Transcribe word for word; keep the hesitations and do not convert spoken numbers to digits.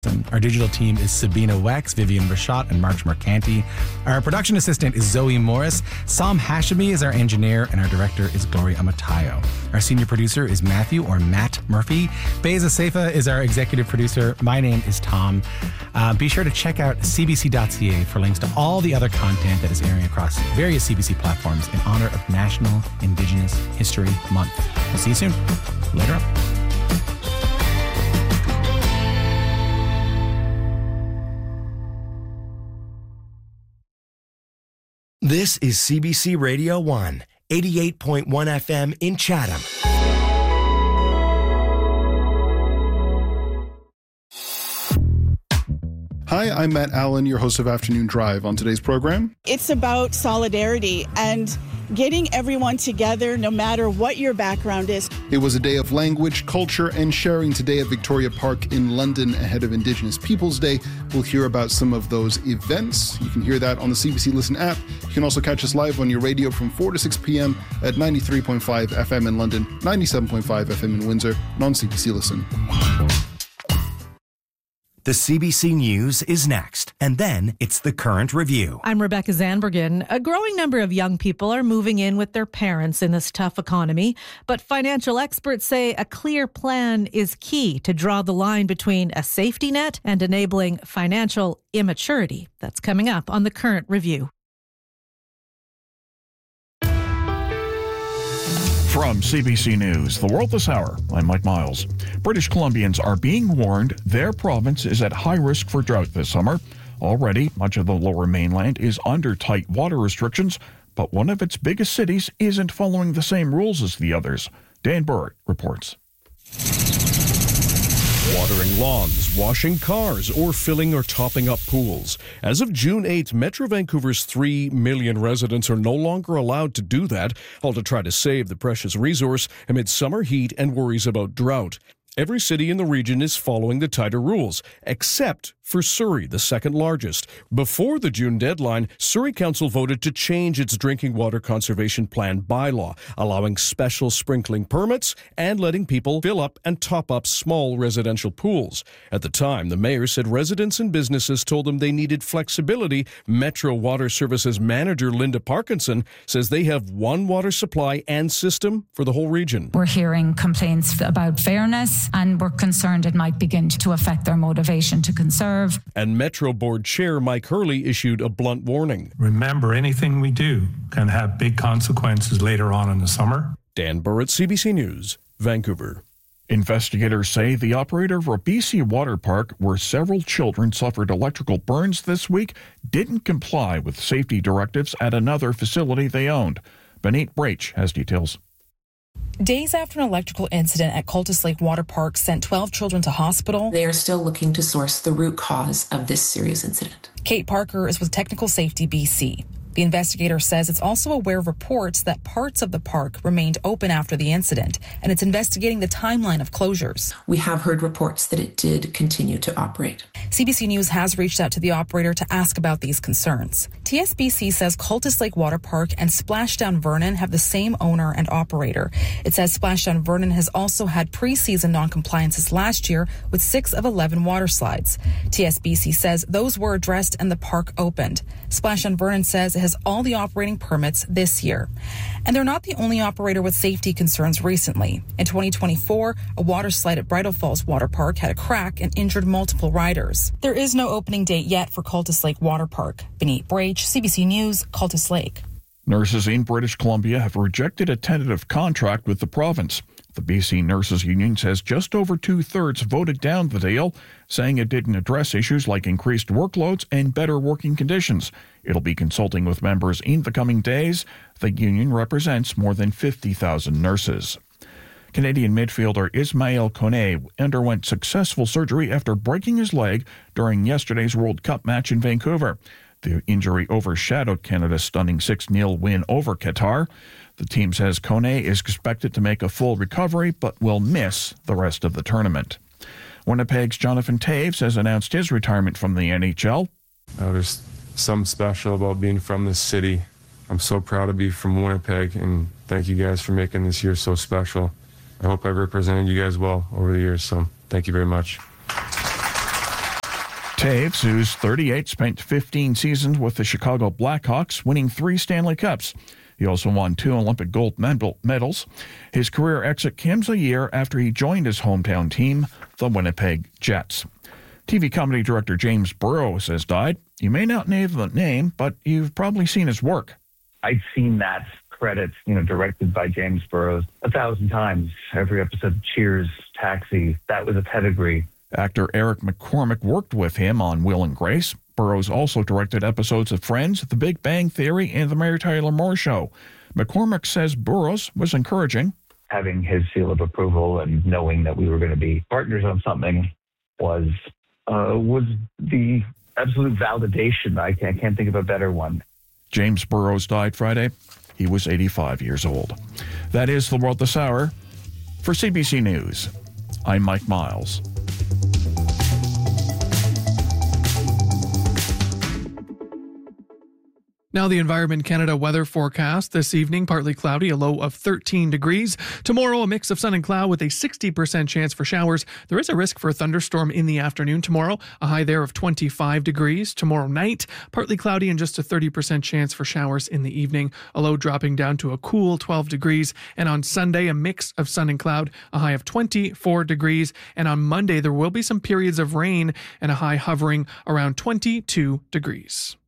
Our digital team is Sabina Wex, Vivian Rashad, and March Mercanti. Our production assistant is Zoe Morris. Sam Hashemi is our engineer, and our director is Gloria Amatayo. Our senior producer is Matthew, or Matt Murphy. Beza Seifa is our executive producer. My name is Tom. Uh, be sure to check out c b c dot c a for links to all the other content that is airing across various C B C platforms in honor of National Indigenous History Month. We'll see you soon. Later up. This is C B C Radio one, eighty-eight point one F M in Chatham. Hi, I'm Matt Allen, your host of Afternoon Drive. On today's program, it's about solidarity and getting everyone together no matter what your background is. It was a day of language, culture, and sharing today at Victoria Park in London ahead of Indigenous Peoples Day. We'll hear about some of those events. You can hear that on the C B C Listen app. You can also catch us live on your radio from four to six p.m. at ninety-three point five F M in London, ninety-seven point five F M in Windsor, and on C B C Listen. The C B C News is next, and then it's the Current Review. I'm Rebecca Zanbergen. A growing number of young people are moving in with their parents in this tough economy, but financial experts say a clear plan is key to draw the line between a safety net and enabling financial immaturity. That's coming up on the Current Review. From C B C News, The World This Hour, I'm Mike Miles. British Columbians are being warned their province is at high risk for drought this summer. Already, much of the lower mainland is under tight water restrictions, but one of its biggest cities isn't following the same rules as the others. Dan Burritt reports. Watering lawns, washing cars, or filling or topping up pools. As of June eighth, Metro Vancouver's three million residents are no longer allowed to do that, all to try to save the precious resource amid summer heat and worries about drought. Every city in the region is following the tighter rules, except for Surrey, the second largest. Before the June deadline, Surrey Council voted to change its drinking water conservation plan bylaw, allowing special sprinkling permits and letting people fill up and top up small residential pools. At the time, the mayor said residents and businesses told them they needed flexibility. Metro Water Services manager Linda Parkinson says they have one water supply and system for the whole region. We're hearing complaints about fairness, and we're concerned it might begin to affect their motivation to conserve. And Metro Board Chair Mike Hurley issued a blunt warning. Remember, anything we do can have big consequences later on in the summer. Dan Burritt, C B C News, Vancouver. Investigators say the operator of a B C water park where several children suffered electrical burns this week didn't comply with safety directives at another facility they owned. Benit Brach has details. Days after an electrical incident at Cultus Lake Water Park sent twelve children to hospital, they are still looking to source the root cause of this serious incident. Kate Parker is with Technical Safety B C. The investigator says it's also aware of reports that parts of the park remained open after the incident, and it's investigating the timeline of closures. We have heard reports that it did continue to operate. C B C News has reached out to the operator to ask about these concerns. T S B C says Cultus Lake Water Park and Splashdown Vernon have the same owner and operator. It says Splashdown Vernon has also had pre-season non-compliances last year with six of eleven water slides. T S B C says those were addressed and the park opened. Splashdown Vernon says it has all the operating permits this year. And they're not the only operator with safety concerns recently. In twenty twenty-four, a water slide at Bridal Falls Water Park had a crack and injured multiple riders. There is no opening date yet for Cultus Lake Water Park. Benit Brach, C B C News, Cultus Lake. Nurses in British Columbia have rejected a tentative contract with the province. The B C Nurses Union says just over two-thirds voted down the deal, saying it didn't address issues like increased workloads and better working conditions. It'll be consulting with members in the coming days. The union represents more than fifty thousand nurses. Canadian midfielder Ismail Kone underwent successful surgery after breaking his leg during yesterday's World Cup match in Vancouver. The injury overshadowed Canada's stunning six nil win over Qatar. The team says Kone is expected to make a full recovery but will miss the rest of the tournament. Winnipeg's Jonathan Toews has announced his retirement from the N H L. Uh, there's something special about being from this city. I'm so proud to be from Winnipeg, and thank you guys for making this year so special. I hope I've represented you guys well over the years, so thank you very much. Taves, who's thirty-eight, spent fifteen seasons with the Chicago Blackhawks, winning three Stanley Cups. He also won two Olympic gold medals. His career exit comes a year after he joined his hometown team, the Winnipeg Jets. T V comedy director James Burrows has died. You may not know the name, but you've probably seen his work. I've seen that credit, you know, directed by James Burrows a thousand times. Every episode of Cheers, Taxi, that was a pedigree. Actor Eric McCormick worked with him on Will and Grace. Burrows also directed episodes of Friends, The Big Bang Theory, and The Mary Tyler Moore Show. McCormick says Burrows was encouraging. Having his seal of approval and knowing that we were going to be partners on something was uh, was the absolute validation. I can't, I can't think of a better one. James Burrows died Friday. He was eighty-five years old. That is The World This Hour. For C B C News, I'm Mike Miles. Now the Environment Canada weather forecast. This evening, partly cloudy, a low of thirteen degrees. Tomorrow, a mix of sun and cloud with a sixty percent chance for showers. There is a risk for a thunderstorm in the afternoon tomorrow, a high there of twenty-five degrees. Tomorrow night, partly cloudy and just a thirty percent chance for showers in the evening, a low dropping down to a cool twelve degrees. And on Sunday, a mix of sun and cloud, a high of twenty-four degrees. And on Monday, there will be some periods of rain and a high hovering around twenty-two degrees.